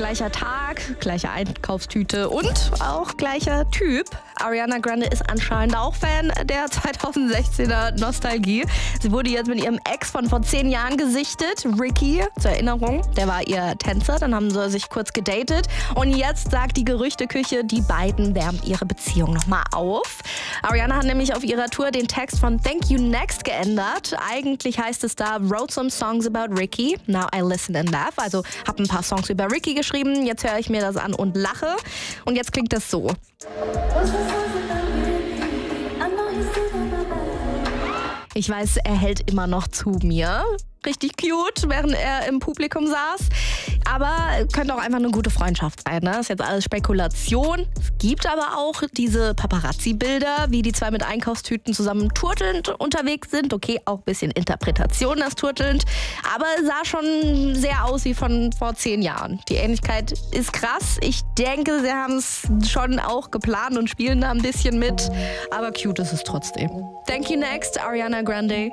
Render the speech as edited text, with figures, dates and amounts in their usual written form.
gleicher Tag, gleiche Einkaufstüte und auch gleicher Typ. Ariana Grande ist anscheinend auch Fan der 2016er Nostalgie. Sie wurde jetzt mit ihrem Ex von vor 10 Jahren gesichtet, Ricky, zur Erinnerung. Der war ihr Tänzer, dann haben sie sich kurz gedatet. Und jetzt sagt die Gerüchteküche, die beiden wärmen ihre Beziehung nochmal auf. Ariana hat nämlich auf ihrer Tour den Text von Thank You Next geändert. Eigentlich heißt es da, wrote some songs about Ricky, now I listen and laugh. Also habe ein paar Songs über Ricky geschrieben, jetzt höre ich mir das an und lache. Und jetzt klingt das so. Ich weiß, er hält immer noch zu mir. Richtig cute, während er im Publikum saß. Aber könnte auch einfach eine gute Freundschaft sein. Ne? Ist jetzt alles Spekulation. Es gibt aber auch diese Paparazzi-Bilder, wie die zwei mit Einkaufstüten zusammen turtelnd unterwegs sind. Okay, auch ein bisschen Interpretation, das turtelnd. Aber es sah schon sehr aus wie von vor 10 Jahren. Die Ähnlichkeit ist krass. Ich denke, sie haben es schon auch geplant und spielen da ein bisschen mit. Aber cute ist es trotzdem. Thank You Next, Ariana Grande.